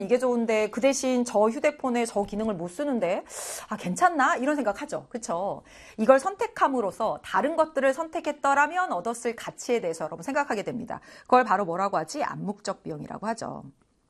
이게 좋은데 그 대신 저 휴대폰에 저 기능을 못 쓰는데 괜찮나? 이런 생각하죠. 그렇죠? 이걸 선택함으로써 다른 것들을 선택했더라면 얻었을 가치에 대해서 여러분 생각하게 됩니다. 그걸 바로 뭐라고 하지? 암묵적 비용이라고 하죠.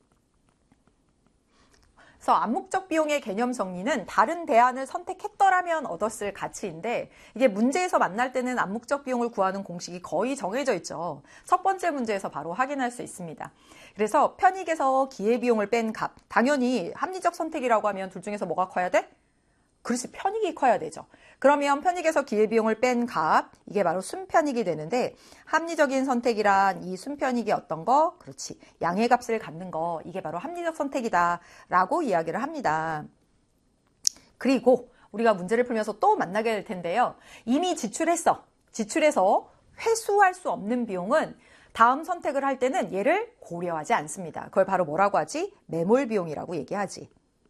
그래서 암묵적 비용의 개념 정리는 다른 대안을 선택했더라면 얻었을 가치인데 이게 문제에서 만날 때는 암묵적 비용을 구하는 공식이 거의 정해져 있죠. 첫 번째 문제에서 바로 확인할 수 있습니다. 그래서 편익에서 기회비용을 뺀 값, 당연히 합리적 선택이라고 하면 둘 중에서 뭐가 커야 돼? 그렇지, 편익이 커야 되죠. 그러면 편익에서 기회비용을 뺀 값, 이게 바로 순편익이 되는데 합리적인 선택이란 이 순편익이 어떤 거? 그렇지, 양의 값을 갖는 거, 이게 바로 합리적 선택이다 라고 이야기를 합니다. 그리고 우리가 문제를 풀면서 또 만나게 될 텐데요. 이미 지출해서 회수할 수 없는 비용은 다음 선택을 할 때는 얘를 고려하지 않습니다. 그걸 바로 뭐라고 하지? 매몰 비용이라고 얘기하지.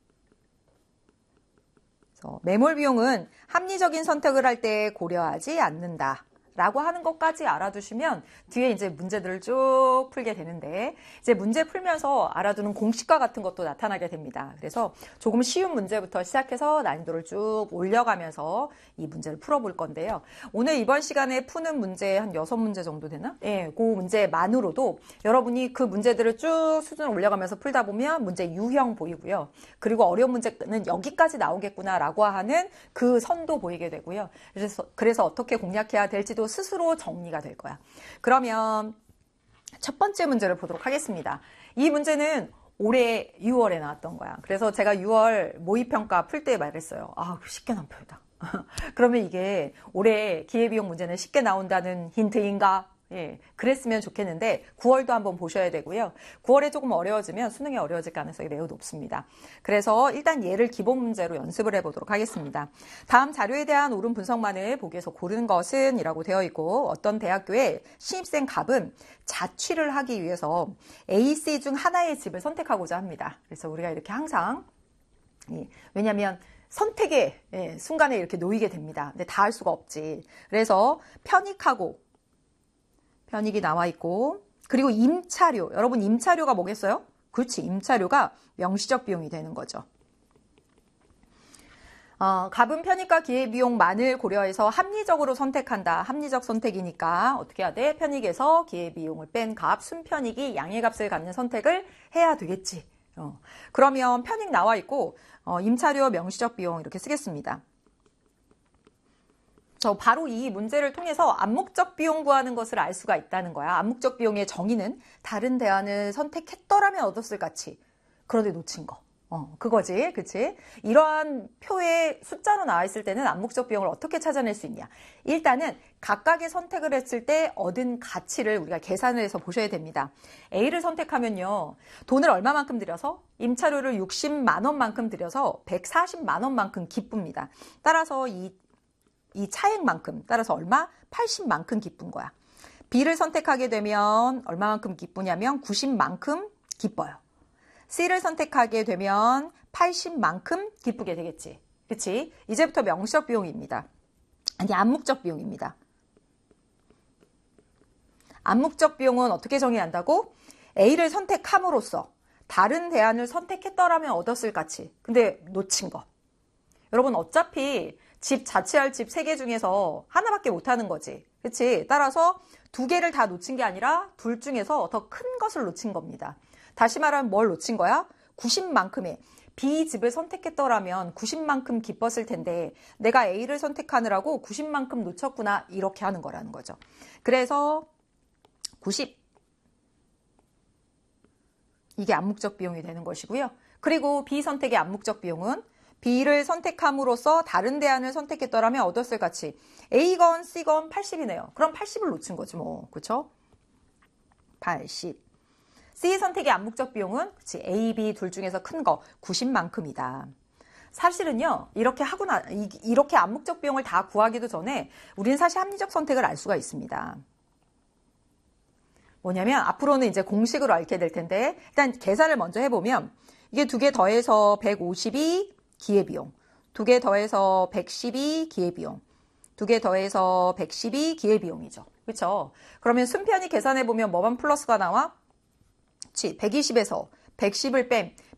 매몰 비용은 합리적인 선택을 할 때 고려하지 않는다 라고 하는 것까지 알아두시면 뒤에 이제 문제들을 쭉 풀게 되는데 이제 문제 풀면서 알아두는 공식과 같은 것도 나타나게 됩니다. 그래서 조금 쉬운 문제부터 시작해서 난이도를 쭉 올려가면서 이 문제를 풀어볼 건데요. 오늘 이번 시간에 푸는 문제 한 6문제 정도 되나? 예, 그 문제만으로도 여러분이 그 문제들을 쭉 수준을 올려가면서 풀다 보면 문제 유형 보이고요. 그리고 어려운 문제는 여기까지 나오겠구나라고 하는 그 선도 보이게 되고요. 그래서 어떻게 공략해야 될지도 스스로 정리가 될 거야. 그러면 첫 번째 문제를 보도록 하겠습니다. 이 문제는 올해 6월에 나왔던 거야. 그래서 제가 6월 모의평가 풀 때 말했어요. 쉽게 나온 표이다. 그러면 이게 올해 기회비용 문제는 쉽게 나온다는 힌트인가? 예, 그랬으면 좋겠는데 9월도 한번 보셔야 되고요. 9월에 조금 어려워지면 수능이 어려워질 가능성이 매우 높습니다. 그래서 일단 얘를 기본 문제로 연습을 해보도록 하겠습니다. 다음 자료에 대한 옳은 분석만을 보기에서 고르는 것은 이라고 되어 있고 어떤 대학교의 신입생 갑은 자취를 하기 위해서 A, C 중 하나의 집을 선택하고자 합니다. 그래서 우리가 이렇게 항상 왜냐하면 선택의 순간에 이렇게 놓이게 됩니다. 근데 다 할 수가 없지. 그래서 편익이 나와 있고 그리고 임차료. 여러분 임차료가 뭐겠어요? 그렇지. 임차료가 명시적 비용이 되는 거죠. 갑은 편익과 기회비용만을 고려해서 합리적으로 선택한다. 합리적 선택이니까 어떻게 해야 돼? 편익에서 기회비용을 뺀 값, 순편익이 양의 값을 갖는 선택을 해야 되겠지. 그러면 편익 나와 있고 임차료 명시적 비용 이렇게 쓰겠습니다. 바로 이 문제를 통해서 암묵적 비용 구하는 것을 알 수가 있다는 거야. 암묵적 비용의 정의는 다른 대안을 선택했더라면 얻었을 가치. 그런데 놓친 거. 그거지. 그치? 이러한 표에 숫자로 나와 있을 때는 암묵적 비용을 어떻게 찾아낼 수 있냐. 일단은 각각의 선택을 했을 때 얻은 가치를 우리가 계산을 해서 보셔야 됩니다. A를 선택하면요. 돈을 얼마만큼 들여서? 임차료를 60만 원만큼 들여서 140만 원만큼 기쁩니다. 따라서 이 차액만큼 따라서 얼마? 80만큼 기쁜 거야. B를 선택하게 되면 얼마만큼 기쁘냐면 90만큼 기뻐요. C를 선택하게 되면 80만큼 기쁘게 되겠지. 그치? 이제부터 명시적 비용입니다. 아니, 암묵적 비용입니다. 암묵적 비용은 어떻게 정의해야 한다고? A를 선택함으로써 다른 대안을 선택했더라면 얻었을 가치. 근데 놓친 거. 여러분 어차피 자취할 집 3개 중에서 하나밖에 못하는 거지. 그치? 따라서 2개를 다 놓친 게 아니라 둘 중에서 더 큰 것을 놓친 겁니다. 다시 말하면 뭘 놓친 거야? 90만큼의 B 집을 선택했더라면 90만큼 기뻤을 텐데 내가 A를 선택하느라고 90만큼 놓쳤구나 이렇게 하는 거라는 거죠. 그래서 90 이게 암묵적 비용이 되는 것이고요. 그리고 B 선택의 암묵적 비용은 B를 선택함으로써 다른 대안을 선택했더라면 얻었을 가치. A건 C건 80이네요. 그럼 80을 놓친 거지 뭐. 그쵸? 80. C 선택의 암묵적 비용은 그치, A, B 둘 중에서 큰 거 90만큼이다. 사실은요. 이렇게 암묵적 비용을 다 구하기도 전에 우리는 사실 합리적 선택을 알 수가 있습니다. 뭐냐면 앞으로는 이제 공식으로 알게 될 텐데 일단 계산을 먼저 해보면 이게 2개 더해서 152 기회비용, 2개 더해서 112 기회비용, 2개 더해서 112 기회비용이죠. 그렇죠? 그러면 순편이 계산해보면 뭐만 플러스가 나와? 그치, 120에서 110을 뺀